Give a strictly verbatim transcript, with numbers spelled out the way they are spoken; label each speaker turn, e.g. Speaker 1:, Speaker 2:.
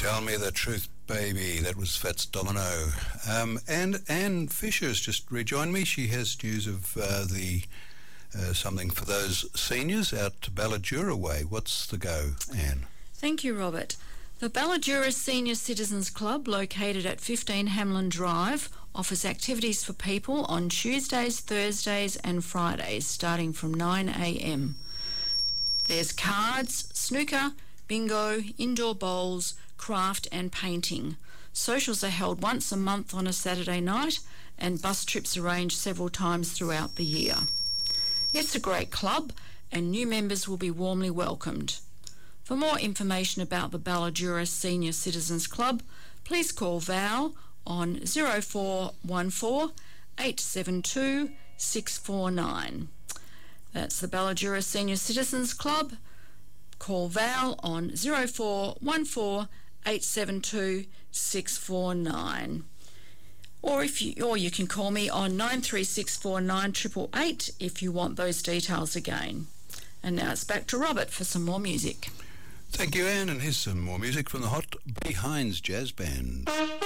Speaker 1: Tell me the truth, baby. That was Fats Domino. Um, and Anne Fisher's just rejoined me. She has news of uh, the uh, something for those seniors out to Balladura way. What's the go, Anne?
Speaker 2: Thank you, Robert. The Balladura Senior Citizens Club, located at fifteen Hamlin Drive, offers activities for people on Tuesdays, Thursdays and Fridays, starting from nine a m. There's cards, snooker, bingo, indoor bowls, craft and painting. Socials are held once a month on a Saturday night, and bus trips arranged several times throughout the year. It's a great club, and new members will be warmly welcomed. For more information about the Balladura Senior Citizens Club, please call Val on zero four one four, eight seven two, six four nine. That's the Balladura Senior Citizens Club. Call Val on zero four one four, eight seven two, six four nine. Or if you or you can call me on nine three six four nine eight eight eight if you want those details again. And now it's back to Robert for some more music.
Speaker 1: Thank you, Anne, and here's some more music from the Hot Behinds Jazz Band.